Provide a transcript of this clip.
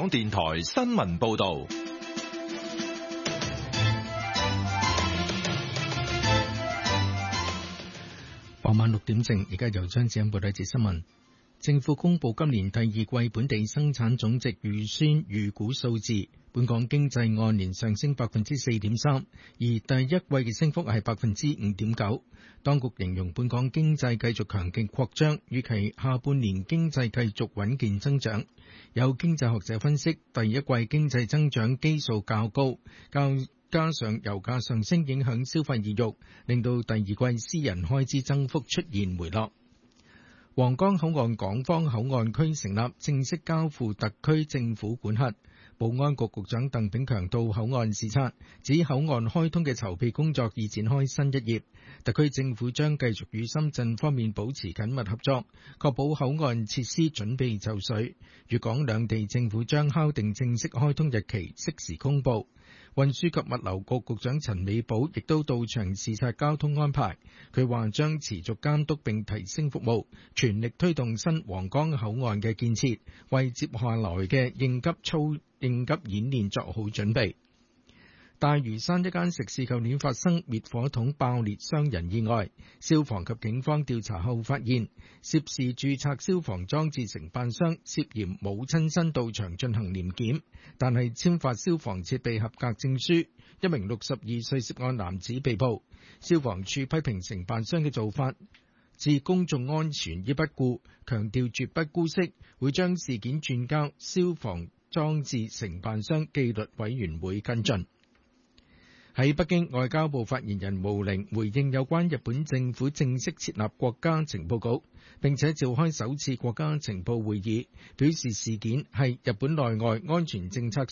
港電台新聞報道。 傍晚6點正，而家由張子欣報道一節新聞。政府公布今年第二季本地生產總值預估數字，本港經濟按年上升 4.3%， 而第一季嘅升幅係 5.9%。當局形容本港經濟繼續強勁擴張，預期下半年經濟繼續穩健增長。有經濟學者分析，第一季經濟增長基數較高，加上油價上升影響消費意欲，令到第二季私人開支增幅出現回落。皇崗口岸港方口岸區成立，正式交付特區政府管轄。保安局局長鄧炳強到口岸視察，指口岸開通嘅籌備工作已展開新一頁。特區政府將繼續與深圳方面保持緊密合作，確保口岸設施準備就緒。粵港兩地政府將敲定正式開通日期，適時公佈。運輸及物流局局長陳美寶亦都到場視察交通安排。佢話將持續監督並提升服務，全力推動新皇崗口岸嘅建設，為接下來嘅應急演練作好準備。大嶼山一間食肆舊年發生滅火筒爆裂傷人意外，消防及警方調查後發現，涉事註冊消防裝置承辦商涉嫌冇親身到場進行年檢，但係簽發消防設備合格證書。一名62歲涉案男子被捕。消防處批評承辦商嘅做法置公眾安全於不顧，強調絕不姑息，會將事件轉交消防裝置承辦商紀律委員會跟進。喺北京，外交部發言人毛寧回應有關日本政府正式設立國家情報局，並且召開首次國家情報會議，表示事件係日本內外安全政策